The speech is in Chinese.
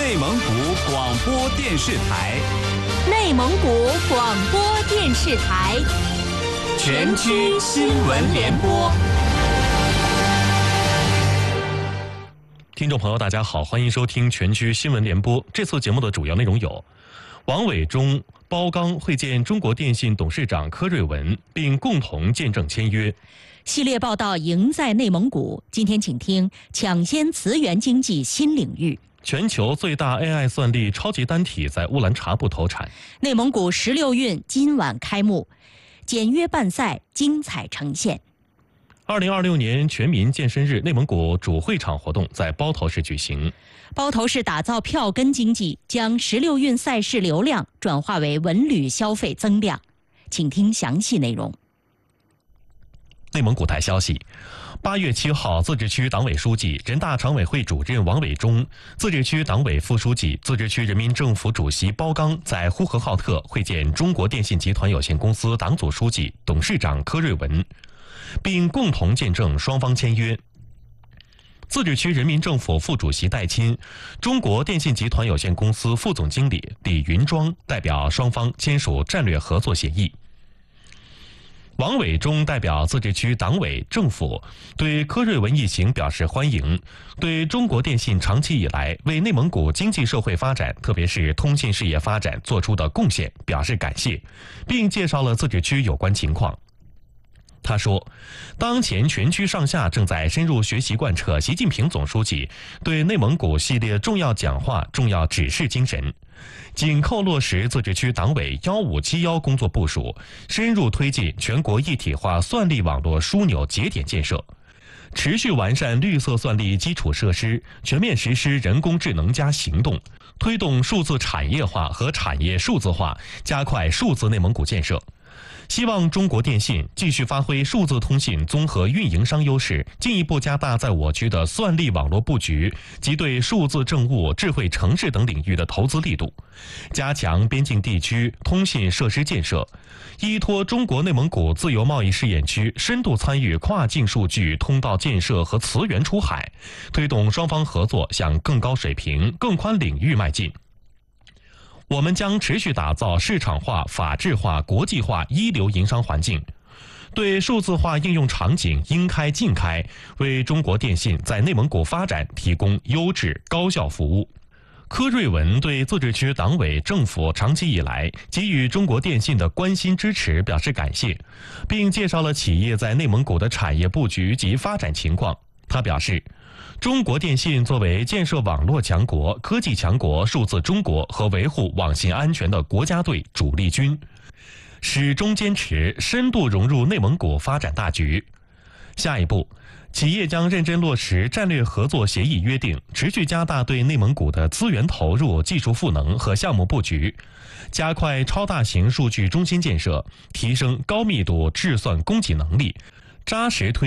内蒙古广播电视台， 内蒙古广播电视台全区新闻联播。 听众朋友，大家好，欢迎收听全区新闻联播。这次节目的主要内容有：王伟忠、包刚会见中国电信董事长柯瑞文，并共同见证签约。 系列报道赢在内蒙古，今天请听抢先磁源经济新领域。 全球最大 AI 算力超级单体在乌兰察布投产。 内蒙古16运今晚开幕，简约办赛精彩呈现。 2026年全民健身日内蒙古主会场活动在包头市举行。 包头市打造票根经济，将16运赛事流量转化为文旅消费增量。请听详细内容。 内蒙古台消息，8月7号，自治区党委书记、人大常委会主任王伟忠，自治区党委副书记、自治区人民政府主席包刚在呼和浩特会见中国电信集团有限公司党组书记、董事长柯瑞文，并共同见证双方签约。自治区人民政府副主席戴钦、中国电信集团有限公司副总经理李云庄代表双方签署战略合作协议。王伟忠代表自治区党委政府对柯瑞文一行表示欢迎，对中国电信长期以来为内蒙古经济社会发展，特别是通信事业发展做出的贡献表示感谢，并介绍了自治区有关情况。他说，当前全区上下正在深入学习贯彻习近平总书记对内蒙古系列重要讲话、重要指示精神，紧扣落实自治区党委1571工作部署，深入推进全国一体化算力网络枢纽节点建设，持续完善绿色算力基础设施，全面实施人工智能加行动，推动数字产业化和产业数字化，加快数字内蒙古建设。希望中国电信继续发挥数字通信综合运营商优势，进一步加大在我区的算力网络布局及对数字政务、智慧城市等领域的投资力度，加强边境地区通信设施建设，依托中国内蒙古自由贸易试验区深度参与跨境数据通道建设和磁源出海，推动双方合作向更高水平、更宽领域迈进。我们将持续打造市场化、法治化、国际化一流营商环境，对数字化应用场景应开尽开，为中国电信在内蒙古发展提供优质高效服务。柯瑞文对自治区党委政府长期以来给予中国电信的关心支持表示感谢，并介绍了企业在内蒙古的产业布局及发展情况。他表示，中国电信作为建设网络强国、科技强国、数字中国和维护网信安全的国家队主力军，始终坚持深度融入内蒙古发展大局。下一步，企业将认真落实战略合作协议约定，持续加大对内蒙古的资源投入、技术赋能和项目布局，加快超大型数据中心建设，提升高密度智算供给能力，扎实推